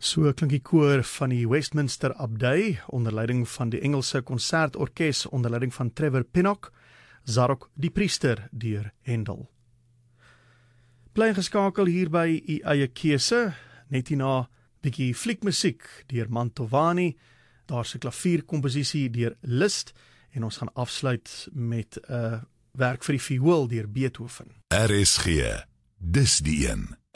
So klink die koor van die Westminster Abdij, onder leiding van die Engelse Concertorkes, onder leiding van Trevor Pinnock, Zadok die Priester deur Handel. Bly geskakel hier by u eie keuse, net hierna bietjie fliekmusiek deur Mantovani, daar's 'n klavierkomposisie deur Liszt, en ons gaan afsluit met 'n werk vir die viool deur Beethoven. RSG, dis die een.